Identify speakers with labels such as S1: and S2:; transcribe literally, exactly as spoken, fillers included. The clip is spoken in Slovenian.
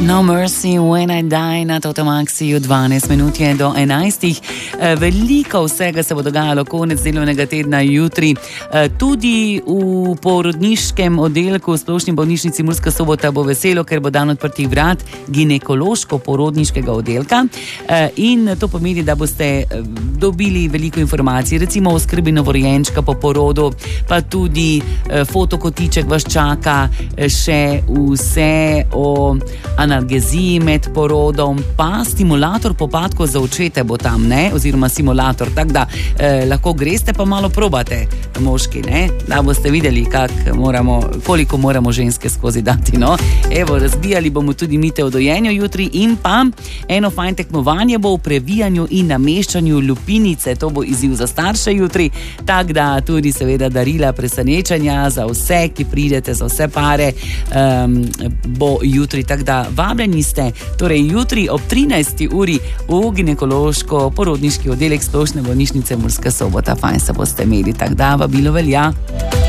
S1: No Mercy When I Die na Totomaxiju, dvanajst minut je do enajstih. Veliko vsega se bo dogajalo konec delovnega tedna jutri. Tudi v porodniškem oddelku v Splošni bolnišnici Murska Sobota bo veselo, ker bo dan odprtih vrat ginekološko-porodniškega oddelka. In to pomeni, da boste dobili veliko informacij, recimo o skrbi novorojenčka po porodu, pa tudi fotokotiček vas čaka, še vse o analgeziji med porodom, pa stimulator popadkov za očete bo tam, ne, oziroma simulator, tako da eh, lahko greste pa malo probate, moški, ne, da boste videli, kak moramo, koliko moramo ženske skozi dati, no. Evo, razbijali bomo tudi mite o dojenju jutri in pa eno fajn tekmovanje bo v previjanju in nameščanju lupinice, to bo izziv za starše jutri, tako da tudi seveda darila presenečenja za vse, ki pridete, za vse pare, um, bo jutri, tako da vabljeni ste, torej jutri ob trinajsti uri v ginekološko-porodniški oddelek Splošne bolnišnice Murska Sobota. Fajn se boste imeli, tako da vabilo velja.